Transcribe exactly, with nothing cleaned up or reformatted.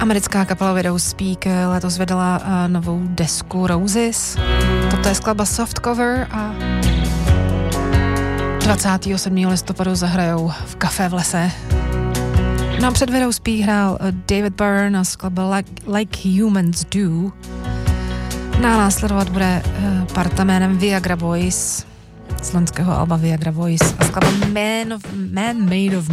Americká kapela Widowspeak letos vydala uh, novou desku Roses. Toto je skladba Softcover a dvacátého sedmého listopadu zahrajou v Café v lese. No a před Widowspeak hrál David Byrne a skladba Like, like Humans Do. No a následovat bude uh, parta jménem Viagra Boys z loňského alba Viagra Boys a skladba Man, of, Man Made of